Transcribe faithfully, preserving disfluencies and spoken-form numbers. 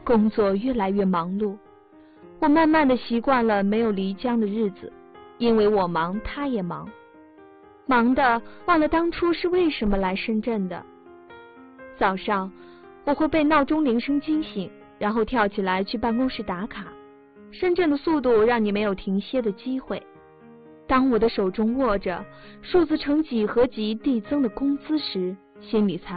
工作越来越忙碌，我慢慢的习惯了没有漓江的日子，因为我忙，他也忙，忙的忘了当初是为什么来深圳的。早上我会被闹钟铃声惊醒，然后跳起来去办公室打卡。深圳的速度让你没有停歇的机会。当我的手中握着数字呈几何级递增的工资时，心里才